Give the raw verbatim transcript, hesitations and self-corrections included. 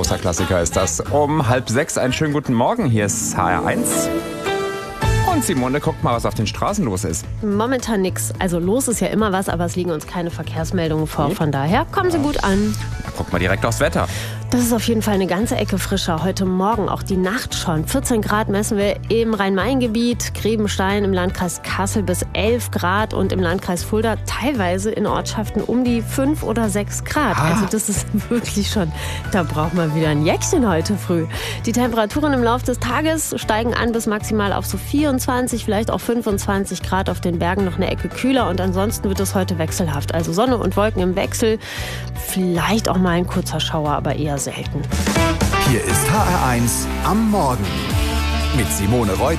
großer Klassiker ist das. Um halb sechs, einen schönen guten Morgen. Hier ist H R eins. Und Simone, guckt mal, was auf den Straßen los ist. Momentan nix. Also los ist ja immer was, aber es liegen uns keine Verkehrsmeldungen vor. Von daher kommen Sie gut an. Na, guck mal direkt aufs Wetter. Das ist auf jeden Fall eine ganze Ecke frischer. Heute Morgen, auch die Nacht schon. vierzehn Grad messen wir im Rhein-Main-Gebiet, Grebenstein im Landkreis Kassel bis elf Grad und im Landkreis Fulda teilweise in Ortschaften um die fünf oder sechs Grad. Ah. Also das ist wirklich schon, da braucht man wieder ein Jäckchen heute früh. Die Temperaturen im Laufe des Tages steigen an bis maximal auf so vierundzwanzig, vielleicht auch fünfundzwanzig Grad, auf den Bergen noch eine Ecke kühler und ansonsten wird es heute wechselhaft. Also Sonne und Wolken im Wechsel, vielleicht auch mal ein kurzer Schauer, aber eher selten. Hier ist H R eins am Morgen mit Simone Reuter.